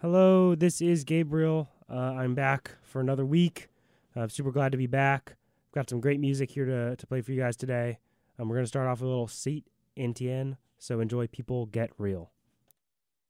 Hello, this is Gabriel. I'm back for another week. I'm super glad to be back. I've got some great music here to play for you guys today. We're going to start off with a little Saint Etienne, so enjoy People Get Real.